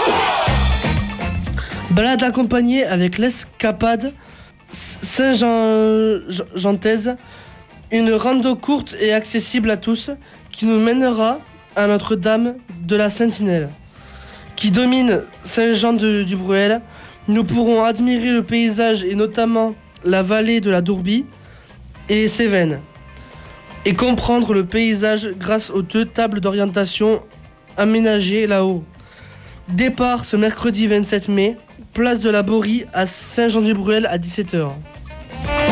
Balade accompagnée avec l'escapade Saint-Jean-Gentaise, une rando courte et accessible à tous qui nous mènera à Notre-Dame de la Sentinelle. Qui domine Saint-Jean-du-Bruel, nous pourrons admirer le paysage et notamment la vallée de la Dourbie et les Cévennes et comprendre le paysage grâce aux 2 tables d'orientation aménagées là-haut. Départ ce mercredi 27 mai, place de la Borie à Saint-Jean-du-Bruel à 17h.